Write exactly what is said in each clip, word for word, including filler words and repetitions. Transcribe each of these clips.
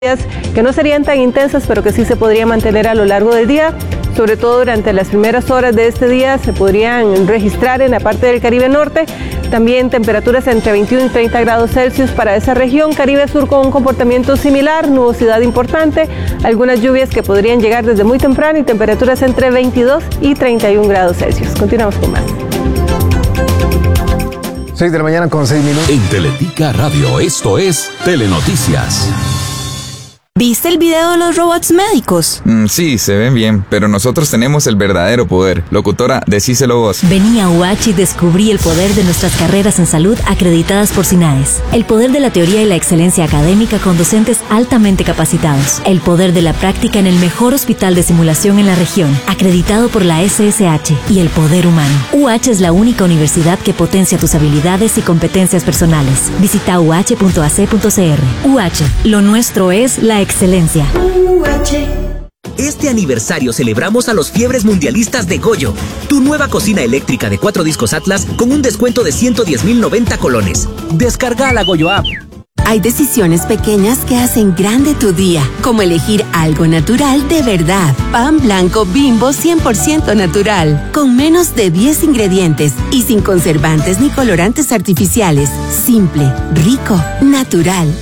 que no serían tan intensas, pero que sí se podrían mantener a lo largo del día. Sobre todo durante las primeras horas de este día se podrían registrar en la parte del Caribe Norte. También temperaturas entre veintiuno y treinta grados Celsius para esa región. Caribe Sur con un comportamiento similar, nubosidad importante, algunas lluvias que podrían llegar desde muy temprano y temperaturas entre veintidós y treinta y un grados Celsius. Continuamos con más. seis de la mañana con seis minutos. En Teletica Radio, esto es Telenoticias. ¿Viste el video de los robots médicos? Mm, sí, se ven bien, pero nosotros tenemos el verdadero poder. Locutora, decíselo vos. Vení a U H y descubrí el poder de nuestras carreras en salud acreditadas por SINAES. El poder de la teoría y la excelencia académica con docentes altamente capacitados. El poder de la práctica en el mejor hospital de simulación en la región, acreditado por la S S H. Y el poder humano. U H es la única universidad que potencia tus habilidades y competencias personales. Visita u h punto a c punto c r. U H, lo nuestro es la excelencia. Este aniversario celebramos a los fiebres mundialistas de Goyo, tu nueva cocina eléctrica de cuatro discos Atlas con un descuento de ciento diez mil noventa colones. Descarga la Goyo App. Hay decisiones pequeñas que hacen grande tu día, como elegir algo natural de verdad. Pan blanco Bimbo cien por ciento natural, con menos de diez ingredientes y sin conservantes ni colorantes artificiales. Simple, rico, natural.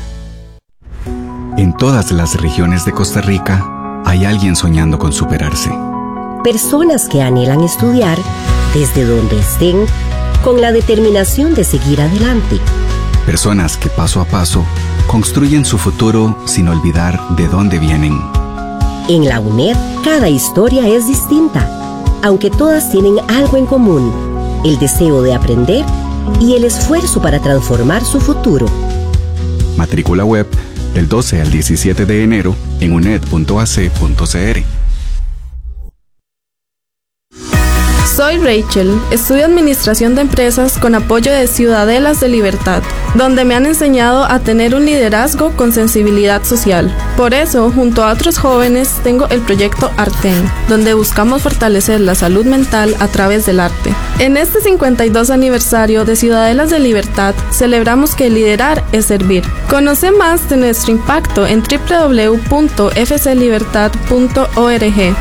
En todas las regiones de Costa Rica hay alguien soñando con superarse. Personas que anhelan estudiar desde donde estén con la determinación de seguir adelante. Personas que paso a paso construyen su futuro sin olvidar de dónde vienen. En la UNED, cada historia es distinta, aunque todas tienen algo en común: el deseo de aprender y el esfuerzo para transformar su futuro. Matrícula web del doce al diecisiete de enero en u n e d punto a c punto c r. Soy Rachel, estudio Administración de Empresas con apoyo de Ciudadelas de Libertad, donde me han enseñado a tener un liderazgo con sensibilidad social. Por eso, junto a otros jóvenes, tengo el proyecto Arten, donde buscamos fortalecer la salud mental a través del arte. En este cincuenta y dos aniversario de Ciudadelas de Libertad, celebramos que liderar es servir. Conoce más de nuestro impacto en doble u doble u doble u punto f c libertad punto org.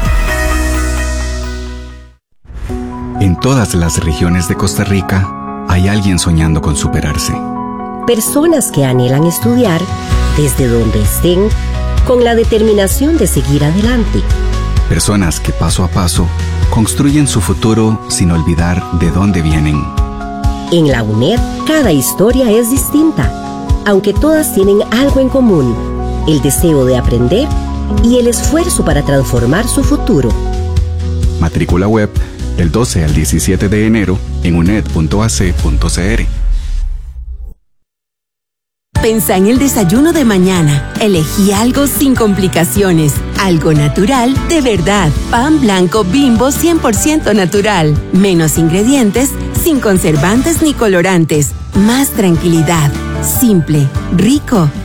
En todas las regiones de Costa Rica hay alguien soñando con superarse. Personas que anhelan estudiar desde donde estén con la determinación de seguir adelante. Personas que paso a paso construyen su futuro sin olvidar de dónde vienen. En la UNED, cada historia es distinta, aunque todas tienen algo en común: el deseo de aprender y el esfuerzo para transformar su futuro. Matrícula web del doce al diecisiete de enero en u n e d punto a c punto c r. Pensá en el desayuno de mañana. Elegí algo sin complicaciones, algo natural de verdad. Pan blanco Bimbo cien por ciento natural, menos ingredientes, sin conservantes ni colorantes. Más tranquilidad, simple, rico.